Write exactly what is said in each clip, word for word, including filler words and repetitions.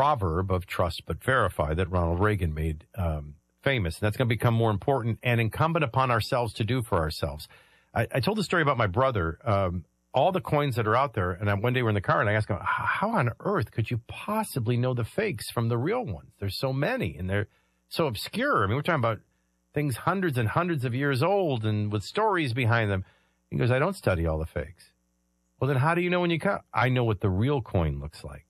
proverb of trust but verify that Ronald Reagan made um, famous. And that's going to become more important and incumbent upon ourselves to do for ourselves. I, I told the story about my brother, um, all the coins that are out there. And I, one day we're in the car and I asked him, how on earth could you possibly know the fakes from the real ones? There's so many and they're so obscure. I mean, we're talking about things hundreds and hundreds of years old and with stories behind them. He goes, I don't study all the fakes. Well, then how do you know when you count? I know what the real coin looks like.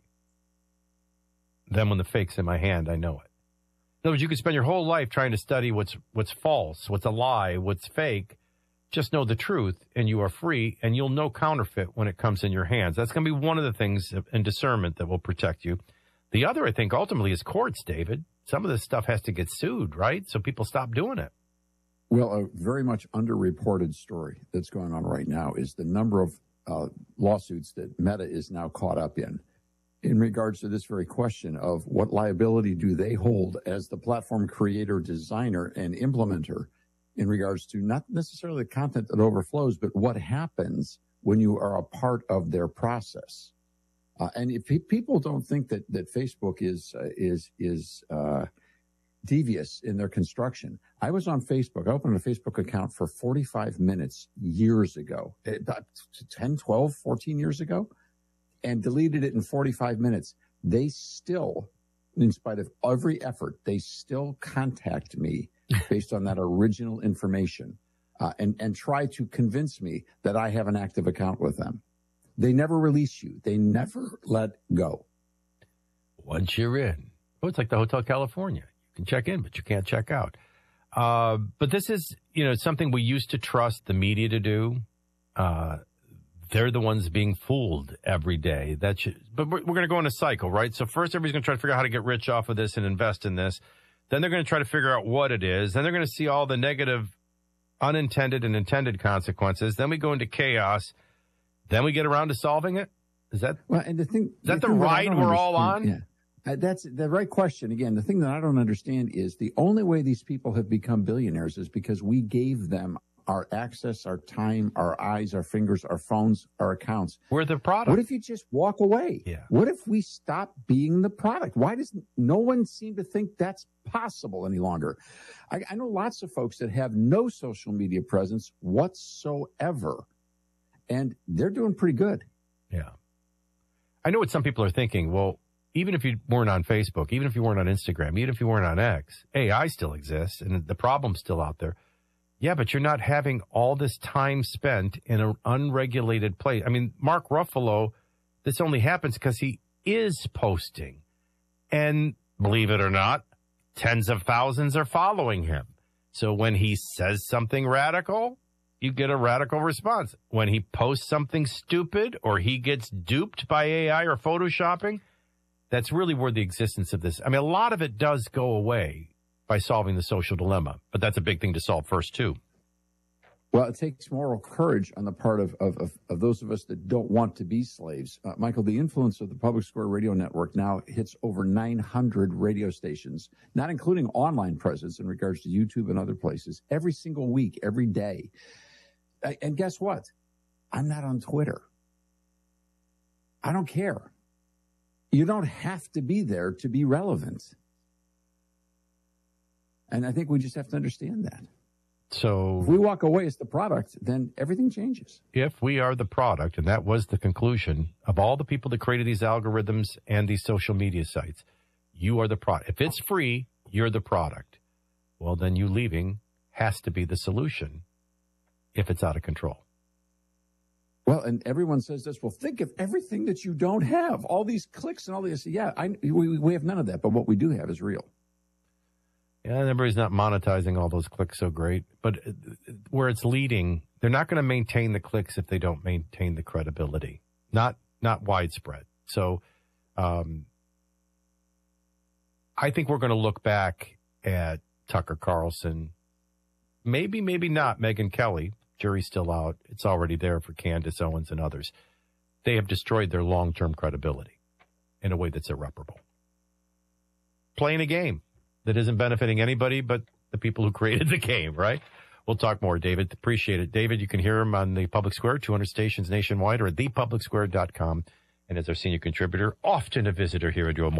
Then when the fake's in my hand, I know it. In other words, you could spend your whole life trying to study what's what's false, what's a lie, what's fake. Just know the truth, and you are free, and you'll know counterfeit when it comes in your hands. That's going to be one of the things in discernment that will protect you. The other, I think, ultimately is courts, David. Some of this stuff has to get sued, right? So people stop doing it. Well, a very much underreported story that's going on right now is the number of uh, lawsuits that Meta is now caught up in, in regards to this very question of what liability do they hold as the platform creator, designer, and implementer in regards to not necessarily the content that overflows, but what happens when you are a part of their process. Uh, and if pe- people don't think that, that Facebook is, uh, is, is, uh, devious in their construction. I was on Facebook. I opened a Facebook account for forty-five minutes years ago, about ten, twelve, fourteen years ago, and deleted it in forty-five minutes. They still, in spite of every effort, they still contact me based on that original information uh, and, and try to convince me that I have an active account with them. They never release you. They never let go. Once you're in. Oh, it's like the Hotel California. You can check in, but you can't check out. Uh, but this is, you know, something we used to trust the media to do. Uh, they're the ones being fooled every day. That should, but we're, we're going to go in a cycle, right? So first, everybody's going to try to figure out how to get rich off of this and invest in this. Then they're going to try to figure out what it is. Then they're going to see all the negative, unintended and intended consequences. Then we go into chaos. Then we get around to solving it. Is that, well, and the thing, is that the, the thing ride that we're all on? Yeah. Uh, that's the right question. Again, the thing that I don't understand is the only way these people have become billionaires is because we gave them our access, our time, our eyes, our fingers, our phones, our accounts. We're the product. What if you just walk away? Yeah. What if we stop being the product? Why does no one seem to think that's possible any longer? I, I know lots of folks that have no social media presence whatsoever, and they're doing pretty good. Yeah. I know what some people are thinking. Well, even if you weren't on Facebook, even if you weren't on Instagram, even if you weren't on X, A I still exists and the problem's still out there. Yeah, but you're not having all this time spent in an unregulated place. I mean, Mark Ruffalo, this only happens because he is posting. And believe it or not, tens of thousands are following him. So when he says something radical, you get a radical response. When he posts something stupid or he gets duped by A I or photoshopping, that's really where the existence of this. I mean, a lot of it does go away by solving the social dilemma, but that's a big thing to solve first, too. Well, it takes moral courage on the part of, of, of, of those of us that don't want to be slaves. Uh, Michael, the influence of the Public Square Radio Network now hits over nine hundred radio stations, not including online presence in regards to YouTube and other places, every single week, every day. And guess what? I'm not on Twitter. I don't care. You don't have to be there to be relevant. And I think we just have to understand that. So if we walk away as the product, then everything changes. If we are the product, and that was the conclusion of all the people that created these algorithms and these social media sites, you are the product. If it's free, you're the product. Well, then you leaving has to be the solution if it's out of control. Well, and everyone says this, well, think of everything that you don't have, all these clicks and all this. Yeah, I, we, we have none of that, but what we do have is real. Yeah, and everybody's not monetizing all those clicks so great, but where it's leading, they're not going to maintain the clicks if they don't maintain the credibility, not not widespread. So um, I think we're going to look back at Tucker Carlson, maybe, maybe not Megyn Kelly. Jury's still out. It's already there for Candace Owens and others. They have destroyed their long-term credibility in a way that's irreparable. Playing a game that isn't benefiting anybody but the people who created the game, right? We'll talk more, David. Appreciate it. David, you can hear him on the Public Square, two hundred stations nationwide, or at the public square dot com. And as our senior contributor, often a visitor here at Joe